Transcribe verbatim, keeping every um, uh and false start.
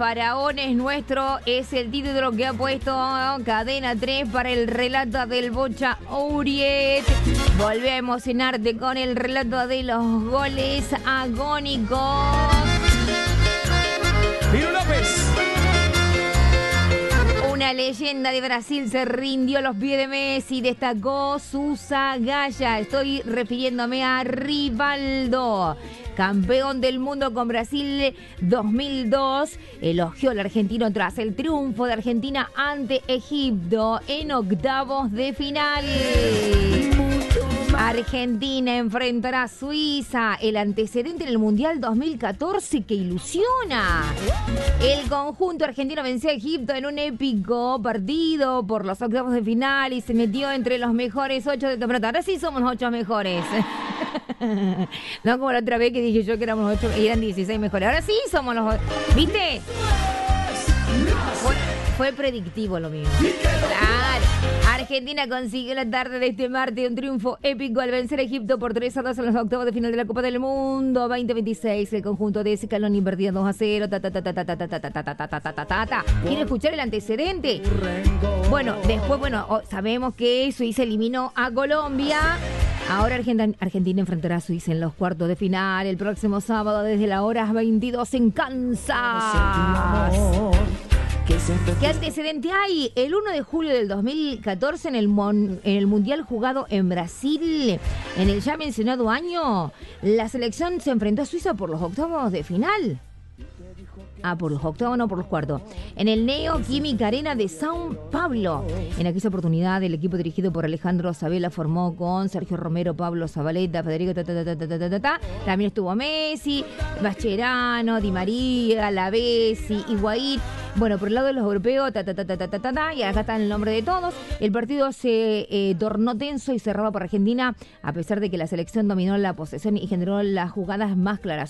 Faraón es nuestro, es el título que ha puesto Cadena tres para el relato del Bocha Uriet. Volvé a emocionarte con el relato de los goles agónicos. Miro López. Una leyenda de Brasil se rindió a los pies de Messi, destacó Sousa Gaya. Estoy refiriéndome a Rivaldo, campeón del mundo con Brasil dos mil dos. Elogió al argentino tras el triunfo de Argentina ante Egipto en octavos de final. Argentina enfrentará a Suiza, el antecedente en el Mundial dos mil catorce que ilusiona. El conjunto argentino venció a Egipto en un épico partido por los octavos de final y se metió entre los mejores ocho de campeonato. Ahora sí somos los ocho mejores. No como la otra vez que dije yo que éramos los ocho y eran dieciséis mejores. Ahora sí somos los ocho. ¿Viste? Fue, fue predictivo lo mío. Claro. Argentina consiguió la tarde de este martes un triunfo épico al vencer a Egipto por tres a dos en los octavos de final de la Copa del Mundo veinte veintiséis. El conjunto de Scaloni perdía dos a cero. Ta, ta, ta, ta, ta, ta, ta, ta, ta, ta, ta, ta, ta, ta. ¿Quiere escuchar el antecedente? Bueno, después, bueno, sabemos que Suiza eliminó a Colombia. Ahora Argentina, Argentina enfrentará a Suiza en los cuartos de final el próximo sábado desde las horas veintidós en Kansas. ¿Qué antecedente hay? El uno de julio del dos mil catorce en el, mon, en el Mundial jugado en Brasil, en el ya mencionado año, la selección se enfrentó a Suiza por los octavos de final. Ah, por los octavos, no por los cuartos. En el Neoquímica Arena de São Paulo. En aquella oportunidad, el equipo dirigido por Alejandro Sabella formó con Sergio Romero, Pablo Zabaleta, Federico ta, ta, ta, ta, ta, ta, ta, ta. También estuvo Messi, Mascherano, Di María, Lavezzi, Higuaín. Bueno, por el lado de los europeos, ta, ta, ta, ta, ta, ta, ta, y acá está el nombre de todos. El partido se eh, tornó tenso y cerrado por Argentina, a pesar de que la selección dominó la posesión y generó las jugadas más claras.